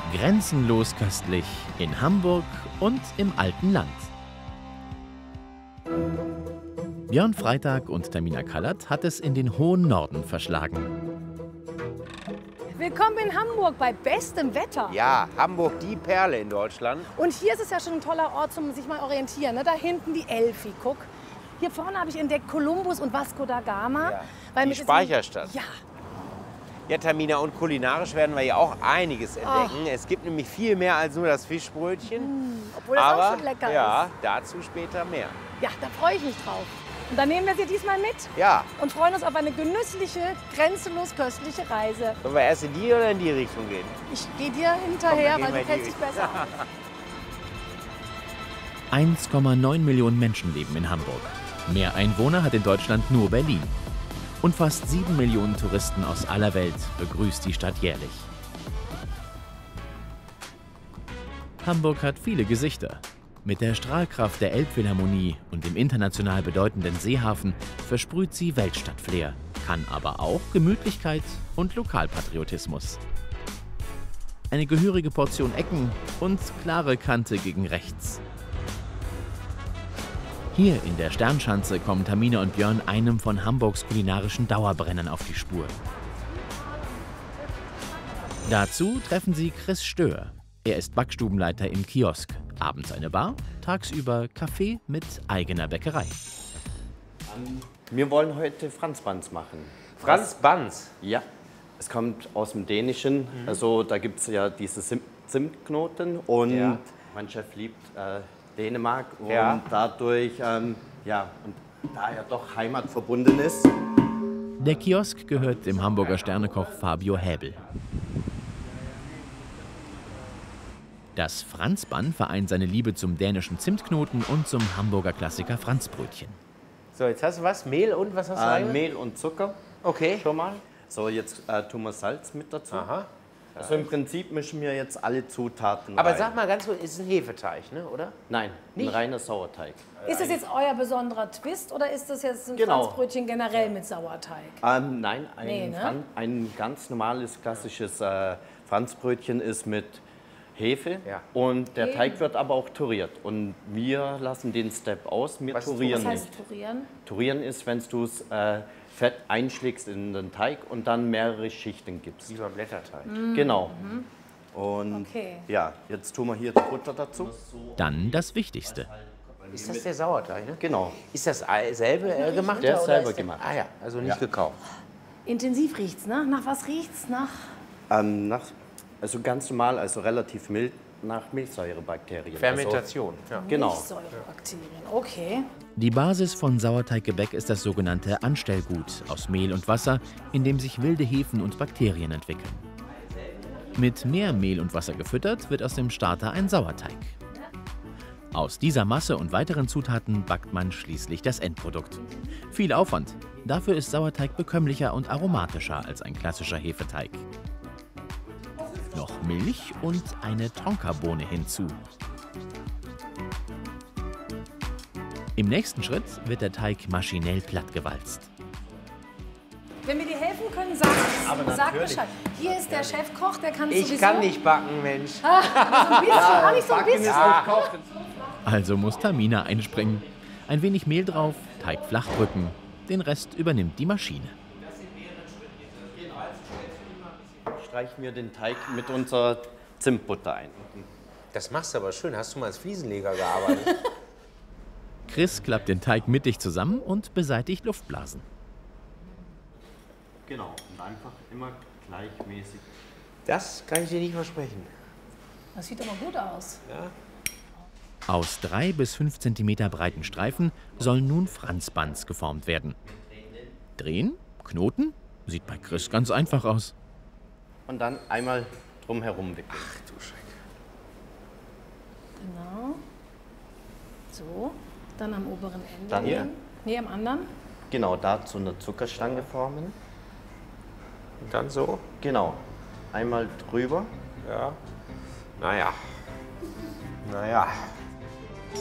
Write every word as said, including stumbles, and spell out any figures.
Grenzenlos köstlich in Hamburg und im alten Land. Björn Freitag und Tamina Kallert hat es in den hohen Norden verschlagen. Willkommen in Hamburg bei bestem Wetter. Ja, Hamburg, die Perle in Deutschland. Und hier ist es ja schon ein toller Ort, zum sich mal orientieren. Ne? Da hinten die Elfi, guck. Hier vorne habe ich entdeckt Kolumbus und Vasco da Gama. Ja, weil die mit Speicherstadt. Ja. Ja, Tamina, und kulinarisch werden wir ja auch einiges entdecken. Oh. Es gibt nämlich viel mehr als nur das Fischbrötchen. Mm, obwohl das Aber, auch schon lecker ja, ist. dazu später mehr. Ja, da freue ich mich drauf. Und dann nehmen wir sie diesmal mit Ja. und freuen uns auf eine genüssliche, grenzenlos köstliche Reise. Sollen wir erst in die oder in die Richtung gehen? Ich gehe dir hinterher, Komm, dann weil gehen du wir in kennst die dich besser aus. eins Komma neun Millionen Menschen leben in Hamburg. Mehr Einwohner hat in Deutschland nur Berlin. Und fast sieben Millionen Touristen aus aller Welt begrüßt die Stadt jährlich. Hamburg hat viele Gesichter. Mit der Strahlkraft der Elbphilharmonie und dem international bedeutenden Seehafen versprüht sie Weltstadtflair, kann aber auch Gemütlichkeit und Lokalpatriotismus. Eine gehörige Portion Ecken und klare Kante gegen rechts. Hier in der Sternschanze kommen Tamina und Björn einem von Hamburgs kulinarischen Dauerbrennern auf die Spur. Dazu treffen sie Chris Stöhr. Er ist Backstubenleiter im Kiosk. Abends eine Bar, tagsüber Kaffee mit eigener Bäckerei. Wir wollen heute Franzbans machen. Franz Bans? Ja, es kommt aus dem Dänischen. Mhm. Also da gibt es ja diese Sim Zimtknoten und Ja. mein Chef liebt äh, Dänemark und Ja. dadurch, ähm, ja, und da er doch heimatverbunden ist. Der Kiosk gehört dem Hamburger Sternekoch Fabio Häbel. Das Franzban vereint seine Liebe zum dänischen Zimtknoten und zum Hamburger Klassiker Franzbrötchen. So, jetzt hast du was? Mehl und was hast du Äh, eigentlich? Mehl und Zucker Okay. schon mal. So, jetzt äh, tun wir Salz mit dazu. Aha. Also im Prinzip mischen wir jetzt alle Zutaten Aber rein. sag mal ganz kurz, ist ein Hefeteig, ne, oder? Nein, Nicht? ein reiner Sauerteig. Ist das jetzt euer besonderer Twist oder ist das jetzt ein Genau. Franzbrötchen generell mit Sauerteig? Ähm, nein, ein, Nee, ne? Fran ein ganz normales, klassisches äh, Franzbrötchen ist mit Hefe Ja. und der Hefe. Teig wird aber auch turiert. Und wir lassen den Step aus, wir Was ist turieren Was heißt nicht. turieren? Turieren ist, wenn du es äh, Fett einschlägst in den Teig und dann mehrere Schichten gibst. Wie beim Blätterteig. Genau. Und Okay. ja, jetzt tun wir hier die Butter dazu. Dann das Wichtigste. Ist das der Sauerteig, ne? Genau. Ist das selbe äh, gemacht? Der ist oder selber ist gemacht. Ah ja, also nicht Ja. gekauft. Intensiv riecht's, ne? Nach was riecht's? Nach Ähm, nach, also ganz normal, also relativ mild nach Milchsäurebakterien. Fermentation. Ja. Also, genau. Milchsäurebakterien. Okay. Die Basis von Sauerteiggebäck ist das sogenannte Anstellgut aus Mehl und Wasser, in dem sich wilde Hefen und Bakterien entwickeln. Mit mehr Mehl und Wasser gefüttert, wird aus dem Starter ein Sauerteig. Aus dieser Masse und weiteren Zutaten backt man schließlich das Endprodukt. Viel Aufwand. Dafür ist Sauerteig bekömmlicher und aromatischer als ein klassischer Hefeteig. Noch Milch und eine Tonkabohne hinzu. Im nächsten Schritt wird der Teig maschinell plattgewalzt. Wenn wir dir helfen können, sag, sag Bescheid. Hier ist der Chefkoch, der kann sowieso... Ich kann nicht backen, Mensch. So ein bisschen, auch nicht so ein bisschen. Also muss Tamina einspringen. Ein wenig Mehl drauf, Teig flach drücken. Den Rest übernimmt die Maschine. Streichen wir den Teig mit unserer Zimtbutter ein. Das machst du aber schön. Hast du mal als Fliesenleger gearbeitet? Chris klappt den Teig mittig zusammen und beseitigt Luftblasen. Genau, und einfach immer gleichmäßig. Das kann ich dir nicht versprechen. Das sieht aber gut aus. Ja? Aus drei bis fünf Zentimeter breiten Streifen sollen nun Franzbans geformt werden. Drehen, Knoten, sieht bei Chris ganz einfach aus. Und dann einmal drumherum wickeln. Ach du Schreck. Genau. So. Dann am oberen Ende. Dann hier? Nee, am anderen. Genau, da zu einer Zuckerstange formen. Und dann so? Genau. Einmal drüber. Ja. Naja. Naja.